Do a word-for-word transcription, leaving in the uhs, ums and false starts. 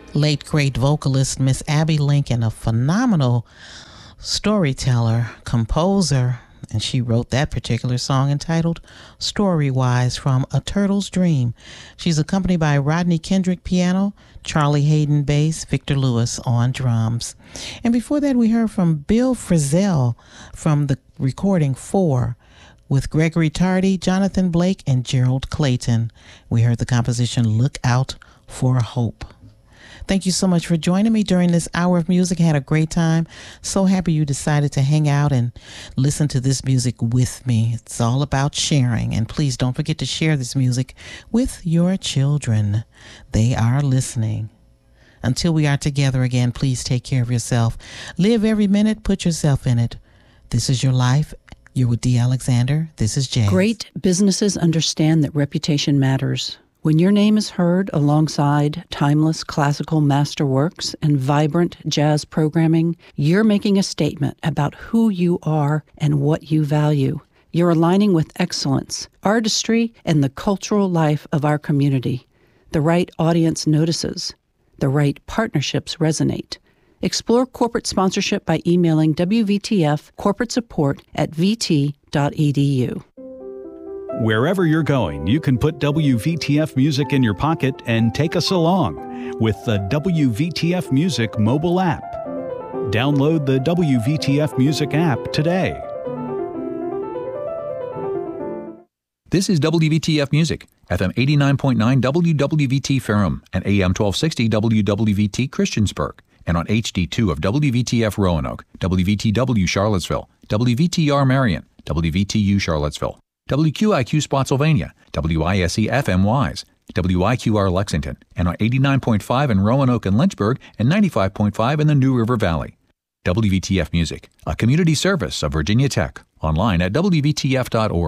late great vocalist Miss Abby Lincoln, a phenomenal storyteller, composer, and she wrote that particular song entitled Storywise from A Turtle's Dream. She's accompanied by Rodney Kendrick piano, Charlie Hayden bass, Victor Lewis on drums. And before that, we heard from Bill Frisell from the recording Four with Gregory Tardy, Jonathan Blake, and Gerald Clayton. We heard the composition Look Out for Hope. Thank you so much for joining me during this hour of music. I had a great time. So happy you decided to hang out and listen to this music with me. It's all about sharing. And please don't forget to share this music with your children. They are listening. Until we are together again, please take care of yourself. Live every minute. Put yourself in it. This is your life. You're with Dee Alexander. This is Jazz. Great businesses understand that reputation matters. When your name is heard alongside timeless classical masterworks and vibrant jazz programming, you're making a statement about who you are and what you value. You're aligning with excellence, artistry, and the cultural life of our community. The right audience notices. The right partnerships resonate. Explore corporate sponsorship by emailing W V T F corporate support at v t dot e d u. Wherever you're going, you can put W V T F music in your pocket and take us along with the W V T F Music mobile app. Download the W V T F Music app today. This is W V T F Music, F M eighty-nine point nine W W V T Ferrum and A M twelve sixty W W V T Christiansburg, and on H D two of W V T F Roanoke, W V T W Charlottesville, W V T R Marion, W V T U Charlottesville, W Q I Q Spotsylvania, W I S E F M Wise, W I Q R Lexington, and on eighty-nine point five in Roanoke and Lynchburg, and ninety-five point five in the New River Valley. W V T F Music, a community service of Virginia Tech, online at W V T F dot org.